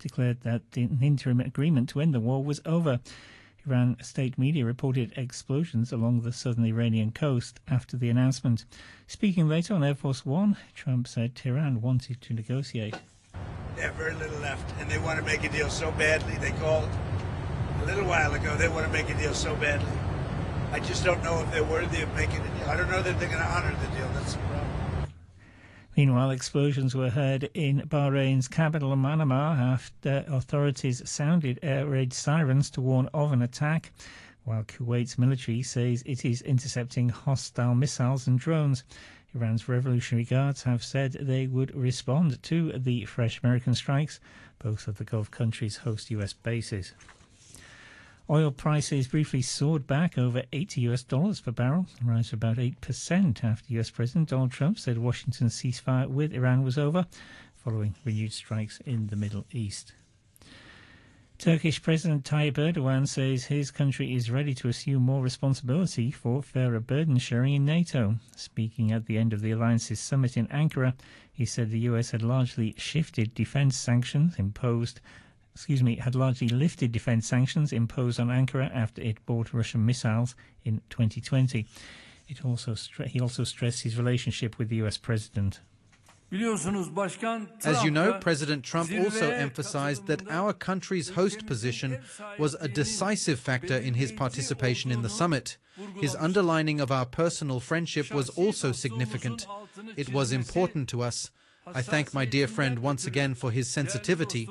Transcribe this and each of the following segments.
declared that an interim agreement to end the war was over. Iran state media reported explosions along the southern Iranian coast after the announcement. Speaking later on Air Force One, Trump said Tehran wanted to negotiate. They have very little left, and they want to make a deal so badly. They called a little while ago. They want to make a deal so badly. I just don't know if they're worthy of making a deal. I don't know that they're going to honor the deal. That's the problem. Meanwhile, explosions were heard in Bahrain's capital, Manama, after authorities sounded air raid sirens to warn of an attack, while Kuwait's military says it is intercepting hostile missiles and drones. Iran's Revolutionary Guards have said they would respond to the fresh American strikes. Both of the Gulf countries host US bases. Oil prices briefly soared back over $80 per barrel, a rise of about 8% after US President Donald Trump said Washington's ceasefire with Iran was over, following renewed strikes in the Middle East. Turkish President Tayyip Erdogan says his country is ready to assume more responsibility for fairer burden sharing in NATO. Speaking at the end of the alliance's summit in Ankara, he said the US had largely lifted defence sanctions imposed on Ankara after it bought Russian missiles in 2020. He also stressed his relationship with the US president. As you know, President Trump also emphasized that our country's host position was a decisive factor in his participation in the summit. His underlining of our personal friendship was also significant. It was important to us. I thank my dear friend once again for his sensitivity.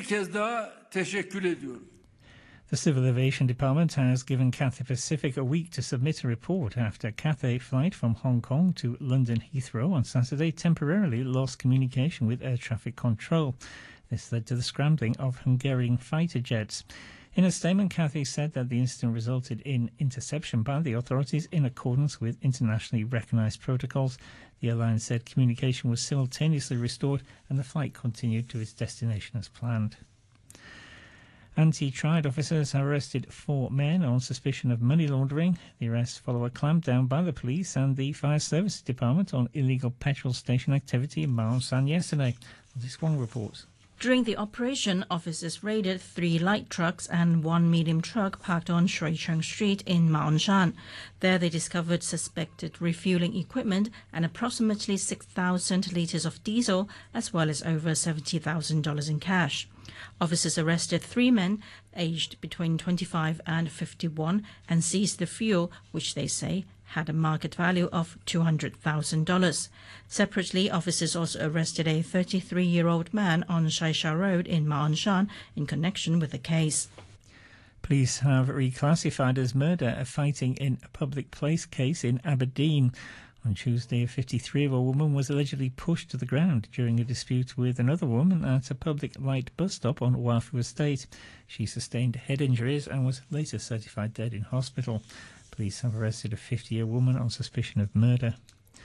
The Civil Aviation Department has given Cathay Pacific a week to submit a report after a Cathay flight from Hong Kong to London Heathrow on Saturday temporarily lost communication with air traffic control. This led to the scrambling of Hungarian fighter jets. In a statement, Cathay said that the incident resulted in interception by the authorities in accordance with internationally recognised protocols. The airline said communication was simultaneously restored and the flight continued to its destination as planned. Anti-triad officers have arrested 4 men on suspicion of money laundering. The arrests follow a clampdown by the police and the Fire Services Department on illegal petrol station activity in Ma On Shan yesterday. This one reports. During the operation, officers raided 3 light trucks and 1 medium truck parked on Shui Chung Street in Ma On Shan. There they discovered suspected refueling equipment and approximately 6,000 litres of diesel, as well as over $70,000 in cash. Officers arrested 3 men aged between 25 and 51 and seized the fuel, which they say had a market value of $200,000. Separately, officers also arrested a 33-year-old man on Shaisha Road in Ma On Shan in connection with the case. Police have reclassified as murder a fighting in a public place case in Aberdeen. On Tuesday, a 53-year-old woman was allegedly pushed to the ground during a dispute with another woman at a public light bus stop on Wafu Estate. She sustained head injuries and was later certified dead in hospital. Police have arrested a 50-year woman on suspicion of murder.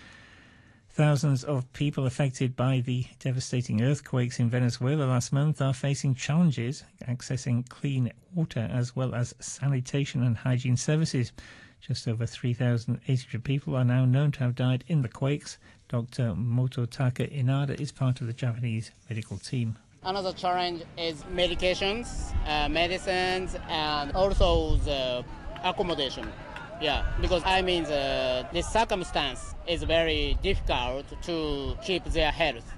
Thousands of people affected by the devastating earthquakes in Venezuela last month are facing challenges accessing clean water as well as sanitation and hygiene services. Just over 3,800 people are now known to have died in the quakes. Dr. Mototaka Inada is part of the Japanese medical team. Another challenge is medications, medicines, and also the accommodation. Yeah, because the circumstance is very difficult to keep their health.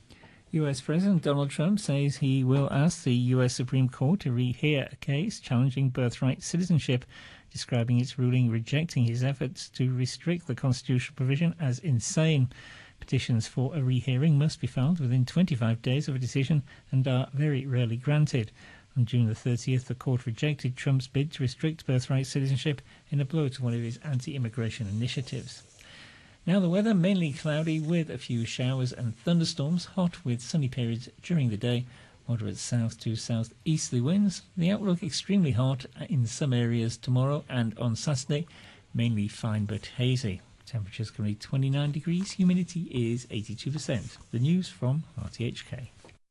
US President Donald Trump says he will ask the US Supreme Court to rehear a case challenging birthright citizenship, describing its ruling rejecting his efforts to restrict the constitutional provision as insane. Petitions for a rehearing must be filed within 25 days of a decision and are very rarely granted. On June the 30th, the court rejected Trump's bid to restrict birthright citizenship in a blow to one of his anti-immigration initiatives. Now the weather, mainly cloudy with a few showers and thunderstorms, hot with sunny periods during the day, moderate south to southeasterly winds. The outlook extremely hot in some areas tomorrow and on Saturday, mainly fine but hazy. Temperatures currently 29 degrees, humidity is 82%. The news from RTHK.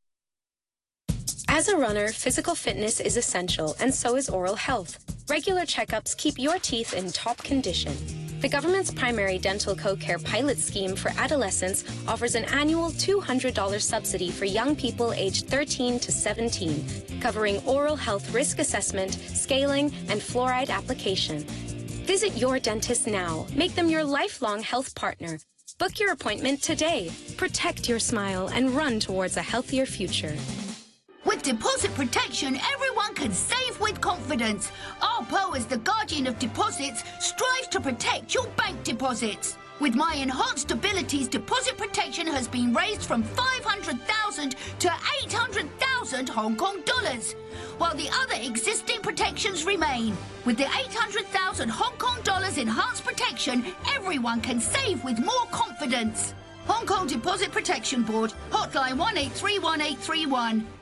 As a runner, physical fitness is essential, and so is oral health. Regular checkups keep your teeth in top condition. The government's primary dental co-care pilot scheme for adolescents offers an annual $200 subsidy for young people aged 13 to 17, covering oral health risk assessment, scaling, and fluoride application. Visit your dentist now. Make them your lifelong health partner. Book your appointment today. Protect your smile and run towards a healthier future. With deposit protection, everyone can save with confidence. ARPO, as the guardian of deposits, strives to protect your bank deposits. With My Enhanced Abilities, deposit protection has been raised from 500,000 to 800,000 Hong Kong dollars, while the other existing protections remain. With the 800,000 Hong Kong dollars enhanced protection, everyone can save with more confidence. Hong Kong Deposit Protection Board, hotline 1831 831.